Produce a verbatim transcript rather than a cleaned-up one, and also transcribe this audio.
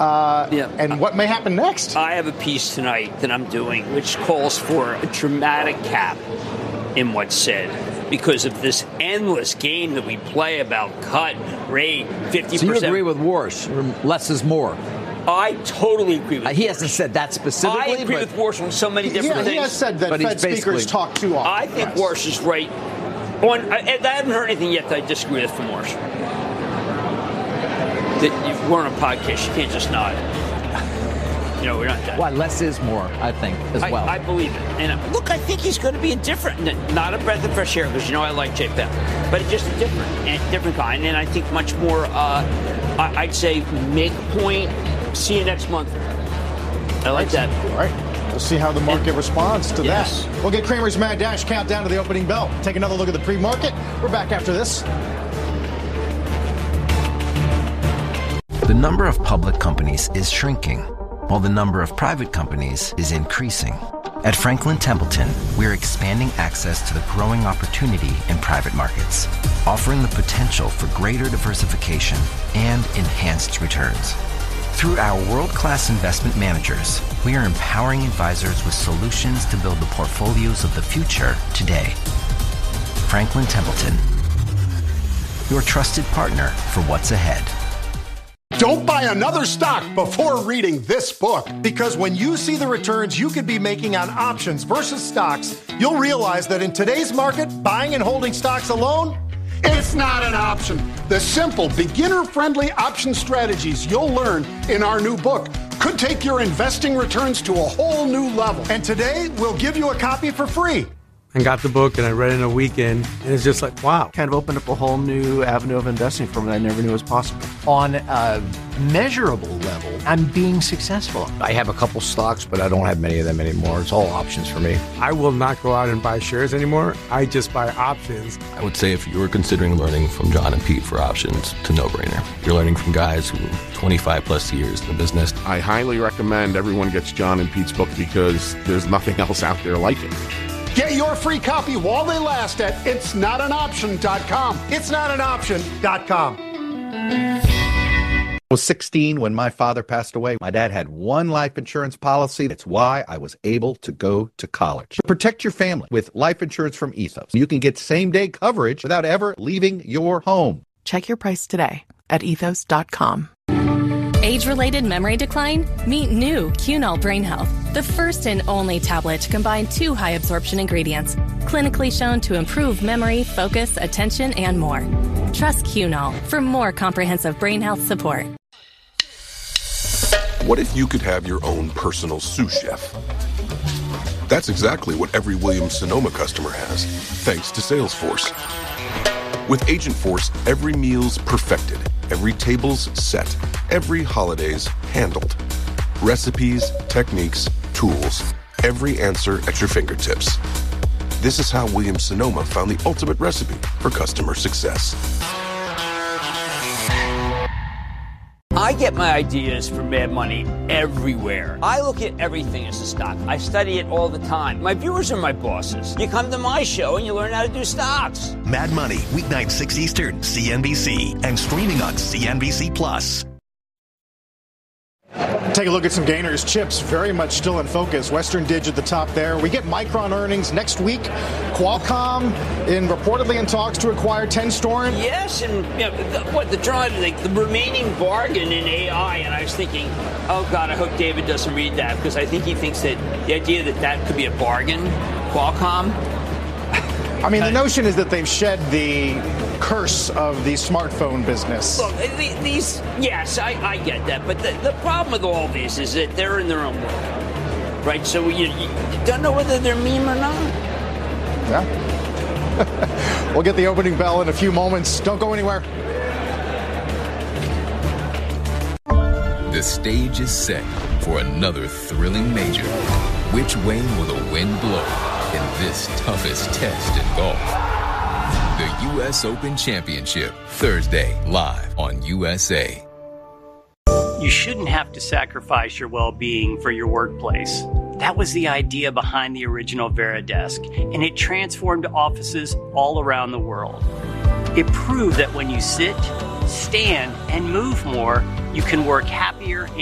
Uh, yeah. And what may happen next? I have a piece tonight that I'm doing which calls for a dramatic cap in what's said because of this endless game that we play about cut, rate, fifty percent. So you agree with Warsh, less is more? I totally agree with uh, He hasn't said that specifically. I agree with Warsh on so many different yeah, things. He has said that Fed speakers talk too often. I think yes. Warsh is right. On, I, I haven't heard anything yet that I disagree with from Warsh. That we're on a podcast. You can't just nod. You know, we're not done. Why, less is more, I think, as well. I, I believe it. And uh, look, I think he's going to be a different, not a breath of fresh air, because you know I like Jay Powell, but it's just a different, a different kind. And I think much more, uh, I'd say, make a point. See you next month. I like that. All right. We'll see how the market and, responds to yes. that. We'll get Cramer's Mad Dash countdown to the opening bell. Take another look at the pre-market. We're back after this. The number of public companies is shrinking, while the number of private companies is increasing. At Franklin Templeton, we're expanding access to the growing opportunity in private markets, offering the potential for greater diversification and enhanced returns. Through our world-class investment managers, we are empowering advisors with solutions to build the portfolios of the future today. Franklin Templeton, your trusted partner for what's ahead. Don't buy another stock before reading this book, because when you see the returns you could be making on options versus stocks, you'll realize that in today's market, buying and holding stocks alone, it's not an option. The simple, beginner-friendly option strategies you'll learn in our new book could take your investing returns to a whole new level. And today, we'll give you a copy for free. I got the book and I read it in a weekend, and it's just like, wow. Kind of opened up a whole new avenue of investing for me that I never knew was possible. On a measurable level, I'm being successful. I have a couple stocks, but I don't have many of them anymore. It's all options for me. I will not go out and buy shares anymore. I just buy options. I would say if you were considering learning from John and Pete for options, it's a no-brainer. You're learning from guys who are twenty-five plus years in the business. I highly recommend everyone gets John and Pete's book because there's nothing else out there like it. Get your free copy while they last at it's not an option dot com. it's not an option dot com. I was sixteen when my father passed away. My dad had one life insurance policy. That's why I was able to go to college. Protect your family with life insurance from Ethos. You can get same-day coverage without ever leaving your home. Check your price today at ethos dot com. Age-related memory decline? Meet new Cunol Brain Health, the first and only tablet to combine two high-absorption ingredients, clinically shown to improve memory, focus, attention, and more. Trust Cunol for more comprehensive brain health support. What if you could have your own personal sous chef? That's exactly what every Williams-Sonoma customer has, thanks to Salesforce. With Agentforce, every meal's perfected, every table's set, every holiday's handled. Recipes, techniques, tools, every answer at your fingertips. This is how Williams-Sonoma found the ultimate recipe for customer success. I get my ideas from Mad Money everywhere. I look at everything as a stock. I study it all the time. My viewers are my bosses. You come to my show and you learn how to do stocks. Mad Money, weeknight six Eastern, C N B C, and streaming on C N B C Plus. Take a look at some gainers. Chips very much still in focus. Western Dig at the top there. We get Micron earnings next week. Qualcomm in reportedly in talks to acquire Tenstorrent. Yes, and you know, the, what the, the, the remaining bargain in A I, and I was thinking, oh God, I hope David doesn't read that, because I think he thinks that the idea that that could be a bargain, Qualcomm. I mean, the notion is that they've shed the curse of the smartphone business. Look, these, yes, I, I get that. But the, the problem with all these is that they're in their own world, right? So you, you don't know whether they're meme or not. Yeah. We'll get the opening bell in a few moments. Don't go anywhere. The stage is set for another thrilling major. Which way will the wind blow in this toughest test in golf? The U S Open Championship, Thursday, live on U S A. You shouldn't have to sacrifice your well-being for your workplace. That was the idea behind the original Veridesk, and it transformed offices all around the world. It proved that when you sit, stand, and move more, you can work happier